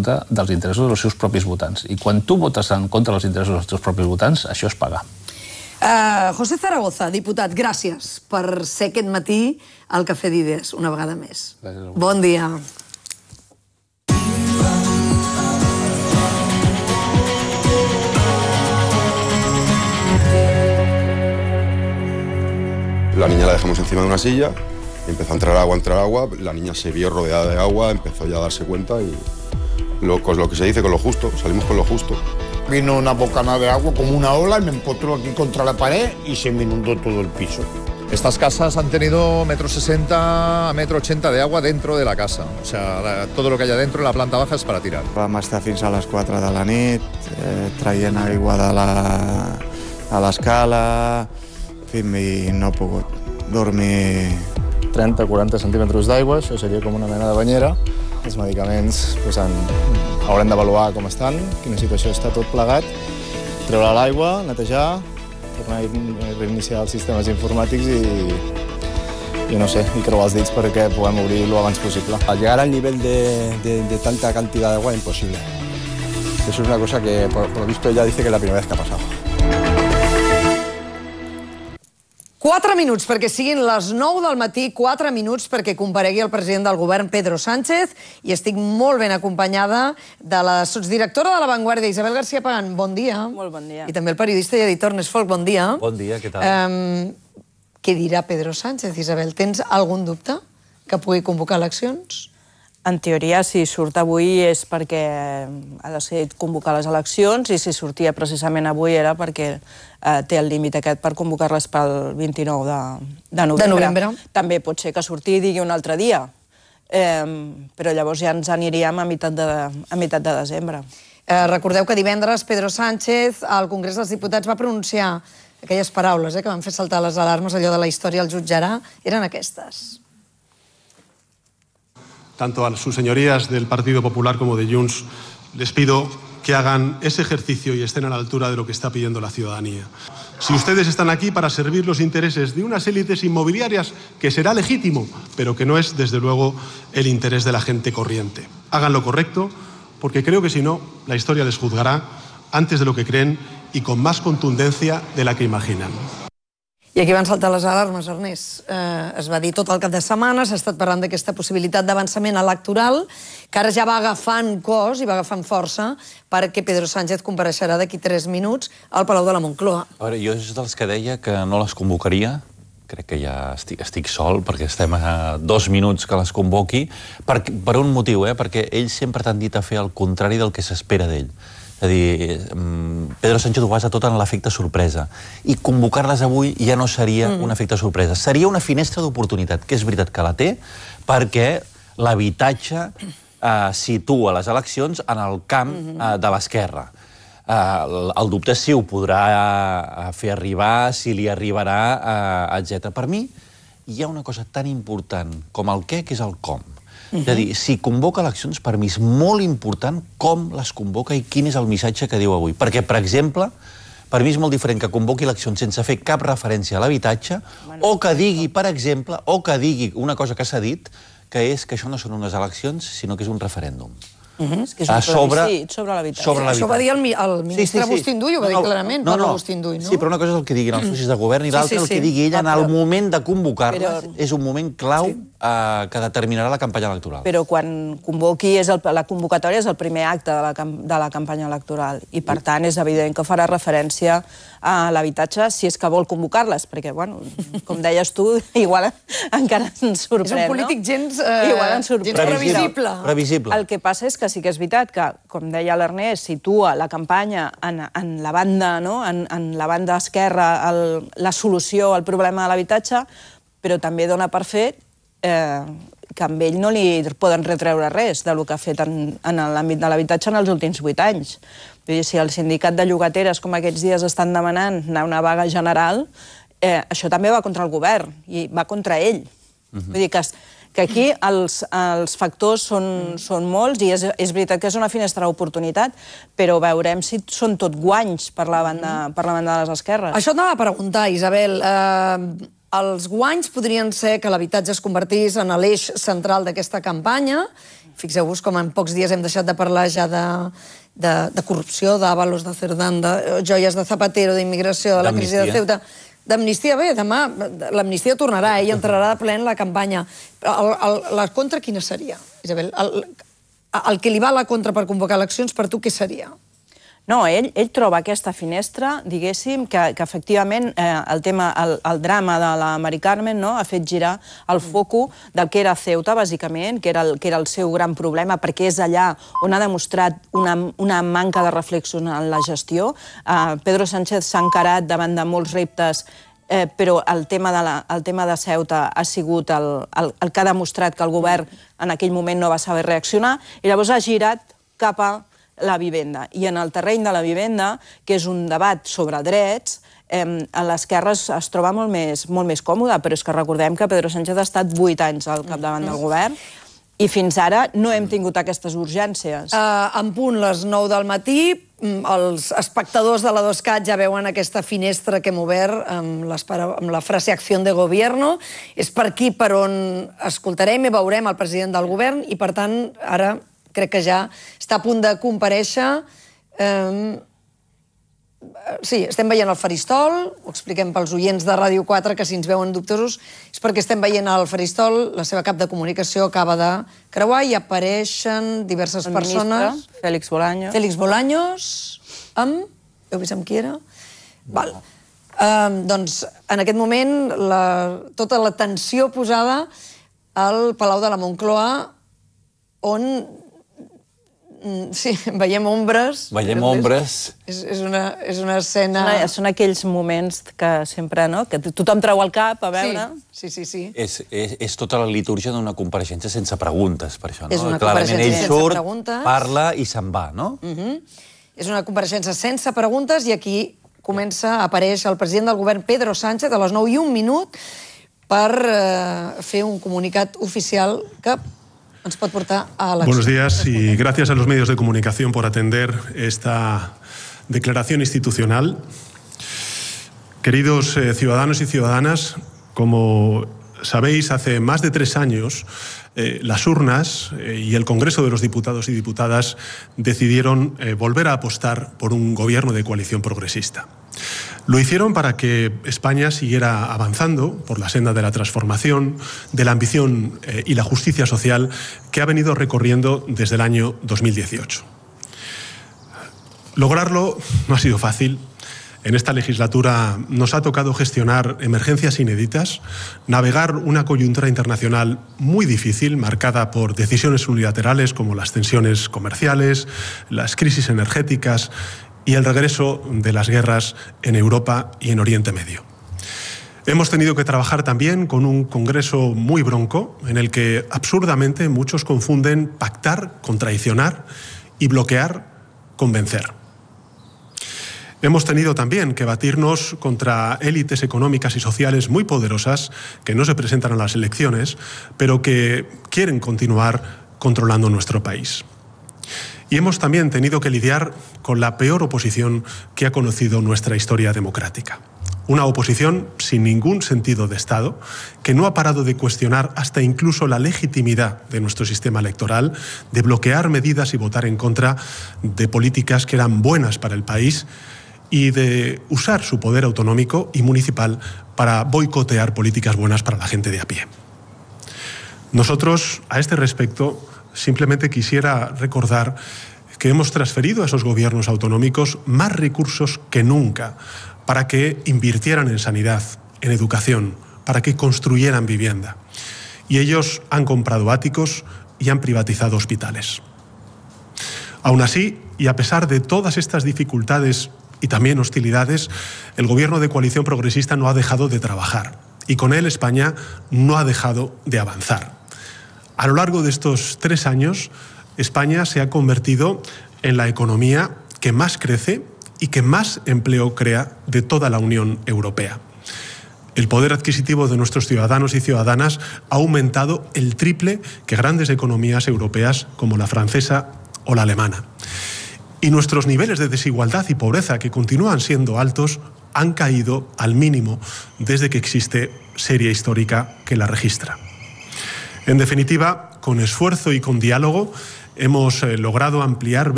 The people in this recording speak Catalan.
contra dels interessos dels seus propis votants. I quan tu votes en contra dels interessos dels teus propis votants, això és pagar. José Zaragoza, diputat, gràcies per ser aquest matí al Cafè d'Idees, una vegada més. Bon dia. La niña la dejamos encima de una silla, empezó a entrar agua, la niña se vio rodeada de agua, empezó ya a darse cuenta y lo que se dice con lo justo, salimos con lo justo. Vino una bocanada de agua como una ola y me empotró aquí contra la pared y se me inundó todo el piso. Estas casas han tenido 1,60 m a 1,80 m de agua dentro de la casa. O sea, todo lo que haya dentro en la planta baja és per a tirar. Vam estar fins a les 4 de la nit, traient aigua a l'escala, i no he pogut dormir. 30-40 centímetres d'aigua, això seria com una mena de banyera. Els medicaments haurem d'avaluar com estan, quina situació està tot plegat, treure l'aigua, netejar, tornar a reiniciar els sistemes informàtics i no sé, i creuar els dits perquè puguem obrir lo abans possible. Llegar al nivel de tanta cantidad de agua es imposible. Eso es una cosa que, por lo visto, ella dice que es la primera vez que ha pasado. 4 minuts perquè siguin les 9 del matí, 4 minuts perquè comparegui el president del govern, Pedro Sánchez, i estic molt ben acompanyada de la sotsdirectora de La Vanguardia, Isabel García Pagán. Bon dia. Molt bon dia. I també el periodista i editor Ernest Folk. Bon dia. Bon dia, què tal? Què dirà Pedro Sánchez, Isabel? Tens algun dubte que pugui convocar eleccions? En teoria, si surt avui és perquè ha decidit convocar les eleccions i si sortia precisament avui era perquè té el límit aquest per convocar-les pel 29 de novembre. També pot ser que surti i digui un altre dia, però llavors ja ens aniríem a meitat de desembre. Recordeu que divendres Pedro Sánchez al Congrés dels Diputats va pronunciar aquelles paraules que van fer saltar les alarmes, allò de la història el jutjarà, eren aquestes. Tanto a sus señorías del Partido Popular como de Junts, les pido que hagan ese ejercicio y estén a la altura de lo que está pidiendo la ciudadanía. Si ustedes están aquí para servir los intereses de unas élites inmobiliarias, que será legítimo, pero que no es, desde luego, el interés de la gente corriente. Hagan lo correcto, porque creo que si no, la historia les juzgará antes de lo que creen y con más contundencia de la que imaginan. I aquí van saltar les alarmes, Ernest. Es va dir tot el cap de setmana, s'ha estat parlant d'aquesta possibilitat d'avançament electoral, que ara ja va agafant cos i va agafant força perquè Pedro Sánchez compareixerà d'aquí 3 minuts al Palau de la Moncloa. A veure, jo és dels que deia que no les convocaria, crec que ja estic sol, perquè estem a 2 minuts que les convoqui, per un motiu, perquè ells sempre t'han dit a fer el contrari del que s'espera d'ell. És a dir, Pedro Sánchez ho basa tot en l'efecte sorpresa. I convocar-les avui ja no seria un efecte sorpresa. Seria una finestra d'oportunitat, que és veritat que la té, perquè l'habitatge situa les eleccions en el camp de l'esquerra. El dubte és si ho podrà fer arribar, si li arribarà, etc. Per mi, hi ha una cosa tan important com el què, que és el com. És a dir, si convoca eleccions, per mi és molt important com les convoca i quin és el missatge que diu avui. Perquè, per exemple, per mi és molt diferent que convoqui eleccions sense fer cap referència a l'habitatge o que digui, per exemple, una cosa que s'ha dit, que és que això no són unes eleccions, sinó que és un referèndum. És que és un plebiscit sobre l'habitatge. Això va dir el ministre Agustín Duy, ho va dir clarament, Pablo Agustín Duy, no? Sí, però una cosa és el que diguin els socis de govern i l'altra el que digui ell en el moment de convocar-les. És un moment clau que determinarà la campanya electoral. Però quan convoqui, la convocatòria és el primer acte de la campanya electoral i, per tant, és evident que farà referència a l'habitatge si és que vol convocar-les, perquè, bueno, com deies tu, igual encara ens sorprèn, no? És un polític gens previsible. El que passa és que sí que és veritat que, com deia l'Ernest, situa la campanya en la banda, en la banda esquerra, la solució al problema de l'habitatge, però també dona per fet que amb ell no li poden retreure res del que ha fet en l'àmbit de l'habitatge en els últims 8 anys. Vull dir, si el sindicat de llogateres, com aquests dies estan demanant anar a una vaga general, això també va contra el govern i va contra ell. Vull dir que aquí els factors són molts i és veritat que és una finestra d'oportunitat, però veurem si són tot guanys per la banda de les esquerres. Això t'anava a preguntar, Isabel. Els guanys podrien ser que l'habitatge es convertís en l'eix central d'aquesta campanya Fixeu-vos com en pocs dies hem deixat de parlar ja de corrupció, d'Ábalos, de Cerdán, de joies de Zapatero, d'immigració, de la crisi de Ceuta... D'amnistia, bé, demà l'amnistia tornarà, ell entrarà de ple en la campanya. La contra quina seria, Isabel? El que li va a la contra per convocar eleccions, per tu què seria? No, ell troba aquesta finestra, diguéssim, que efectivament el drama de la Mari Carmen ha fet girar el foco del que era Ceuta, bàsicament, que era el seu gran problema, perquè és allà on ha demostrat una manca de reflexos en la gestió. Pedro Sánchez s'ha encarat davant de molts reptes, però el tema de Ceuta ha sigut el que ha demostrat que el govern en aquell moment no va saber reaccionar, i llavors ha girat cap a la vivenda. I en el terreny de la vivenda, que és un debat sobre drets, l'esquerra es troba molt més còmoda, però és que recordem que Pedro Sánchez ha estat 8 anys al capdavant del govern i fins ara no hem tingut aquestes urgències. En punt les 9 del matí, els espectadors de la 2CAT ja veuen aquesta finestra que hem obert amb la frase acció de gobierno. És per aquí per on escoltarem i veurem el president del govern i, per tant, ara crec que ja està a punt de comparèixer. Sí, estem veient el faristol, ho expliquem pels oients de Ràdio 4, que si ens veuen dubtosos és perquè estem veient el faristol, la seva cap de comunicació acaba de creuar i apareixen diverses persones. Félix Bolaños. Félix Bolaños, heu vist amb qui era? Val. Doncs en aquest moment tota la tensió posada al Palau de la Moncloa, on sí, veiem ombres. Veiem ombres. És una escena... Són aquells moments que sempre, no?, que tothom treu el cap a veure. Sí. És tota la litúrgia d'una compareixença sense preguntes, per això, no? És una compareixença sense preguntes. Parla i se'n va, no? És una compareixença sense preguntes i aquí comença a aparèixer el president del govern, Pedro Sánchez, a les 9:01 per fer un comunicat oficial que ens pot portar a la... Buenos días y gracias a los medios de comunicación por atender esta declaración institucional. Queridos ciudadanos y ciudadanas, como sabéis, hace más de 3 años las urnas y el Congreso de los Diputados y Diputadas decidieron volver a apostar por un gobierno de coalición progresista. Lo hicieron para que España siguiera avanzando por la senda de la transformación, de la ambición y la justicia social que ha venido recorriendo desde el año 2018. Lograrlo no ha sido fácil. En esta legislatura nos ha tocado gestionar emergencias inéditas, navegar una coyuntura internacional muy difícil, marcada por decisiones unilaterales como las tensiones comerciales, las crisis energéticas y el regreso de las guerras en Europa y en Oriente Medio. Hemos tenido que trabajar también con un Congreso muy bronco, en el que absurdamente muchos confunden pactar con traicionar y bloquear con vencer. Hemos tenido también que batirnos contra élites económicas y sociales muy poderosas que no se presentan a las elecciones, pero que quieren continuar controlando nuestro país. Y hemos también tenido que lidiar con la peor oposición que ha conocido nuestra historia democrática. Una oposición sin ningún sentido de Estado, que no ha parado de cuestionar hasta incluso la legitimidad de nuestro sistema electoral, de bloquear medidas y votar en contra de políticas que eran buenas para el país y de usar su poder autonómico y municipal para boicotear políticas buenas para la gente de a pie. Nosotros, a este respecto, simplemente quisiera recordar que hemos transferido a esos gobiernos autonómicos más recursos que nunca para que invirtieran en sanidad, en educación, para que construyeran vivienda. Y ellos han comprado áticos y han privatizado hospitales. Aún así, y a pesar de todas estas dificultades y también hostilidades, el gobierno de coalición progresista no ha dejado de trabajar y con él España no ha dejado de avanzar. A lo largo de estos 3 años, España se ha convertido en la economía que más crece y que más empleo crea de toda la Unión Europea. El poder adquisitivo de nuestros ciudadanos y ciudadanas ha aumentado el triple que grandes economías europeas como la francesa o la alemana. Y nuestros niveles de desigualdad y pobreza, que continúan siendo altos, han caído al mínimo desde que existe serie histórica que la registra. En definitiva, con esfuerzo y con diálogo hemos logrado ampliar